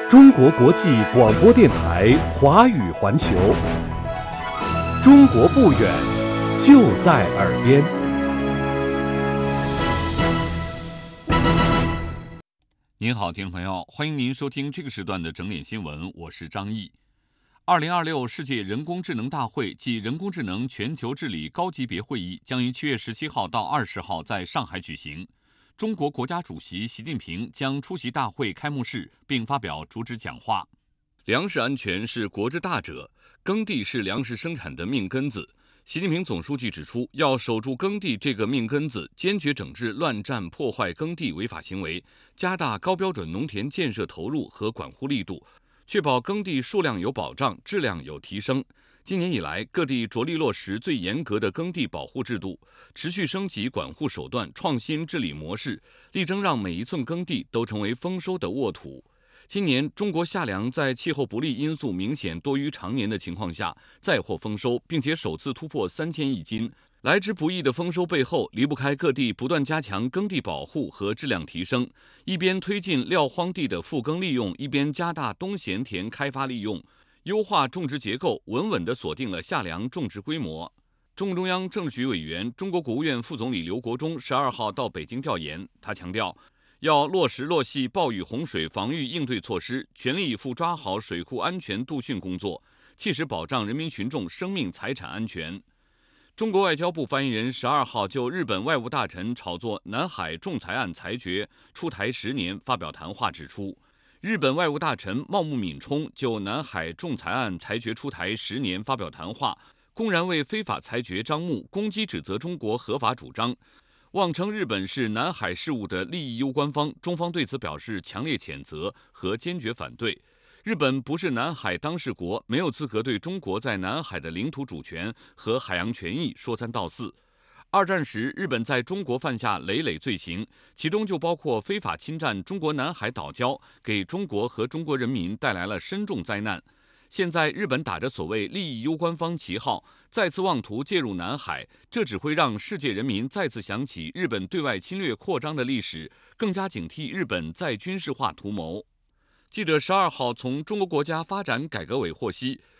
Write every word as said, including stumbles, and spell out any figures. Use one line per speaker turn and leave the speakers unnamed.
中国国际广播电台华语环球，中国不远，就在耳边。
您好，听众朋友，欢迎您收听这个时段的整点新闻，我是张毅。二零二六世界人工智能大会暨人工智能全球治理高级别会议将于七月十七号到二十号在上海举行。中国国家主席习近平将出席大会开幕式并发表主旨讲话。粮食安全是国之大者，耕地是粮食生产的命根子。习近平总书记指出，要守住耕地这个命根子，坚决整治乱占破坏耕地违法行为，加大高标准农田建设投入和管护力度，确保耕地数量有保障，质量有提升。今年以来，各地着力落实最严格的耕地保护制度，持续升级管护手段，创新治理模式，力争让每一寸耕地都成为丰收的沃土。今年中国夏粮在气候不利因素明显多于常年的情况下再获丰收，并且首次突破三千亿斤。来之不易的丰收背后，离不开各地不断加强耕地保护和质量提升，一边推进撂荒地的复耕利用，一边加大冬闲田开发利用，优化种植结构，稳稳地锁定了夏粮种植规模。中共中央政治局委员、中国国务院副总理刘国中十二号到北京调研，他强调，要落实落细暴雨洪水防御应对措施，全力以赴抓好水库安全度汛工作，切实保障人民群众生命财产安全。中国外交部发言人十二号就日本外务大臣炒作南海仲裁案裁决出台十年发表谈话，指出，日本外务大臣茂木敏充就南海仲裁案裁决出台十年发表谈话，公然为非法裁决张目，攻击指责中国合法主张，妄称日本是南海事务的利益攸关方，中方对此表示强烈谴责和坚决反对。日本不是南海当事国，没有资格对中国在南海的领土主权和海洋权益说三道四。二战时，日本在中国犯下累累罪行，其中就包括非法侵占中国南海岛礁，给中国和中国人民带来了深重灾难。现在日本打着所谓利益攸关方旗号，再次妄图介入南海，这只会让世界人民再次想起日本对外侵略扩张的历史，更加警惕日本再军事化图谋。记者十二号从中国国家发展改革委获悉，